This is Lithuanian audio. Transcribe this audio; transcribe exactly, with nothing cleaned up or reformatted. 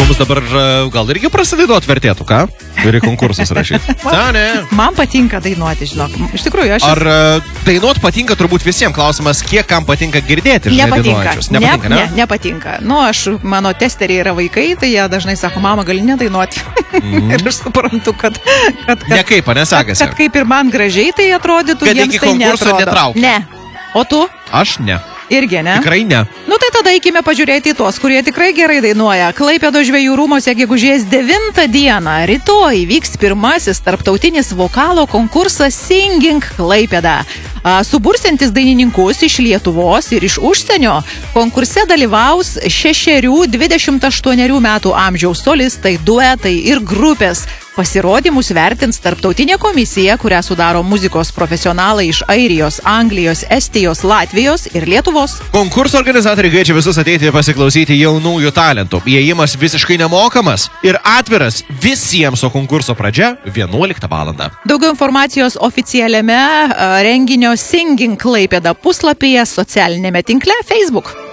mums dabar gal irgi prasidainuot vertėtų, ką? Turi konkursus rašyti. Man, man patinka dainuoti, žinok. Iš tikrųjų, aš... Ar uh, dainuot patinka turbūt visiems? Klausimas, kiek kam patinka girdėti, žinai, nepatinka. dainuojančius? Nepatinka, ne? Ne, nepatinka. Nu, aš, mano testeriai yra vaikai, tai jie dažnai sako, mama, gali nedainuoti. Mm. Ir aš suprantu, kad... kad, kad Nekaip, nesakasi. Kad, kad kaip ir man gražiai tai atrodytų, kad jiems iki tai konkurso neatrodo. Netraukia. Ne. O tu? Aš ne. Irgi, ne? Tikrai ne. Nu tai tada eikime pažiūrėti į tuos, kurie tikrai gerai dainuoja. Klaipėdos žvejų rūmose gegužės devintą dieną rytoj vyks pirmasis tarptautinis vokalo konkursas Singing Klaipėda. Subursiantis dainininkus iš Lietuvos ir iš užsienio, konkurse dalyvaus šešerių dvidešimt aštuonerių metų amžiaus solistai, duetai ir grupės. Pasirodymus vertins tarptautinė komisija, kurią sudaro muzikos profesionalai iš Airijos, Anglijos, Estijos, Latvijos ir Lietuvos. Konkurso organizatoriai kviečia visus ateiti pasiklausyti jaunųjų talentų. Įėjimas visiškai nemokamas ir atviras visiems, o konkurso pradžia vienuoliktą valandą. Daugiau informacijos oficialiame renginio Singing Klaipėda puslapyje socialinėme tinkle Facebook.